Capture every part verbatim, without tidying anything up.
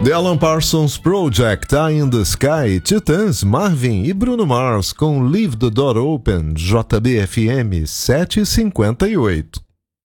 The Alan Parsons Project, Eye in the Sky, Titãs, Marvin e Bruno Mars com Leave the Door Open, J B F M sete e cinquenta e oito.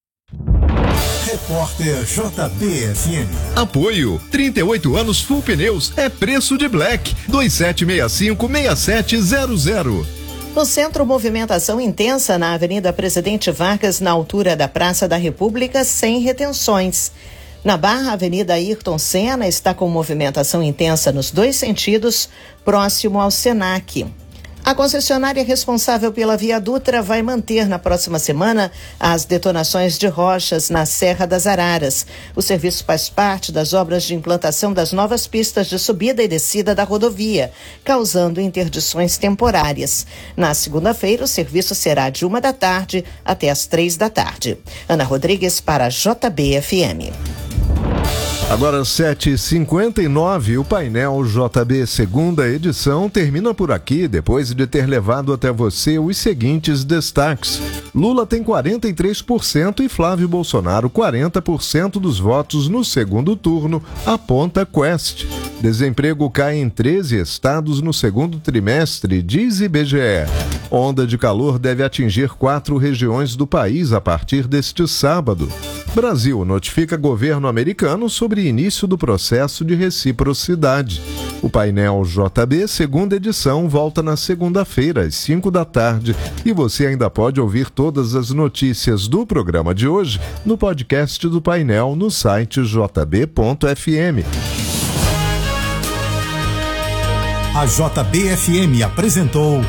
Repórter J B F M. Apoio, trinta e oito anos Full Pneus, é preço de Black, dois sete seis cinco, seis sete zero zero. No centro, movimentação intensa na Avenida Presidente Vargas, na altura da Praça da República, sem retenções. Na Barra, a Avenida Ayrton Senna está com movimentação intensa nos dois sentidos, próximo ao Senac. A concessionária responsável pela Via Dutra vai manter na próxima semana as detonações de rochas na Serra das Araras. O serviço faz parte das obras de implantação das novas pistas de subida e descida da rodovia, causando interdições temporárias. Na segunda-feira, o serviço será de uma da tarde até as três da tarde. Ana Rodrigues para a J B F M. Agora sete e cinquenta e nove, o painel J B segunda edição termina por aqui, depois de ter levado até você os seguintes destaques. Lula tem quarenta e três por cento e Flávio Bolsonaro quarenta por cento dos votos no segundo turno, aponta Quest. Desemprego cai em treze estados no segundo trimestre, diz I B G E. Onda de calor deve atingir quatro regiões do país a partir deste sábado. Brasil notifica governo americano sobre início do processo de reciprocidade. O painel J B, segunda edição, volta na segunda-feira, às cinco da tarde. E você ainda pode ouvir todas as notícias do programa de hoje no podcast do painel no site j b ponto f m. A J B F M apresentou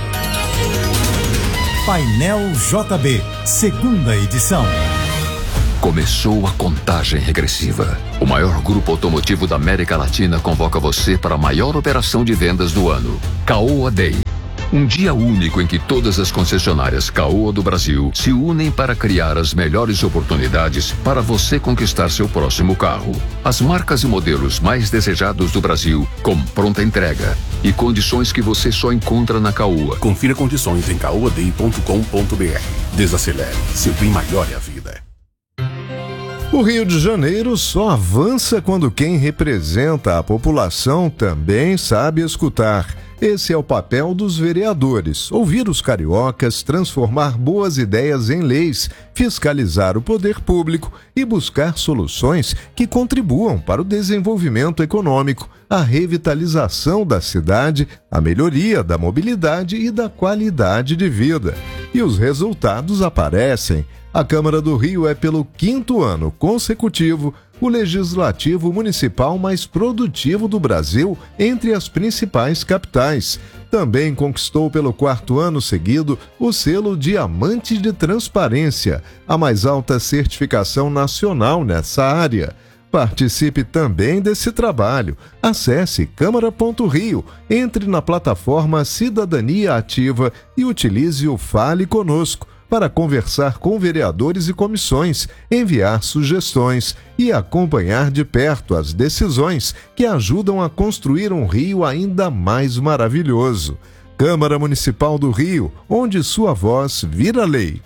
Painel J B, segunda edição. Começou a contagem regressiva. O maior grupo automotivo da América Latina convoca você para a maior operação de vendas do ano, Caoa Day. Um dia único em que todas as concessionárias Caoa do Brasil se unem para criar as melhores oportunidades para você conquistar seu próximo carro. As marcas e modelos mais desejados do Brasil, com pronta entrega e condições que você só encontra na Caoa. Confira condições em caoa day ponto com ponto b r. Desacelere, seu bem maior é a vida. O Rio de Janeiro só avança quando quem representa a população também sabe escutar. Esse é o papel dos vereadores: ouvir os cariocas, transformar boas ideias em leis, fiscalizar o poder público e buscar soluções que contribuam para o desenvolvimento econômico, a revitalização da cidade, a melhoria da mobilidade e da qualidade de vida. E os resultados aparecem. A Câmara do Rio é, pelo quinto ano consecutivo, o legislativo municipal mais produtivo do Brasil entre as principais capitais. Também conquistou pelo quarto ano seguido o selo Diamante de Transparência, a mais alta certificação nacional nessa área. Participe também desse trabalho. Acesse câmara ponto rio, entre na plataforma Cidadania Ativa e utilize o Fale Conosco para conversar com vereadores e comissões, enviar sugestões e acompanhar de perto as decisões que ajudam a construir um Rio ainda mais maravilhoso. Câmara Municipal do Rio, onde sua voz vira lei.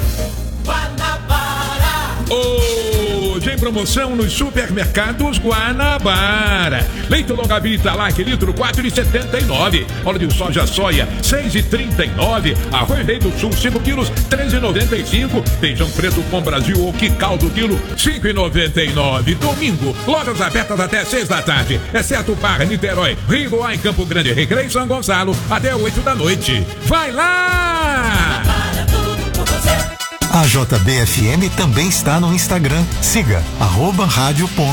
Hoje em promoção nos supermercados Guanabara. Leite longa vida Lac litro quatro reais e setenta e nove centavos. Óleo de soja soia seis reais e trinta e nove centavos. Arroz Rei do Sul cinco quilos três reais e noventa e cinco centavos. Feijão preto com Brasil ou que caldo quilo cinco reais e noventa e nove centavos. Domingo, lojas abertas até seis da tarde, exceto Barra, Niterói, Rio, em Campo Grande, Recreio e São Gonçalo até oito da noite. Vai lá! A J B F M também está no Instagram. Siga arroba rádio.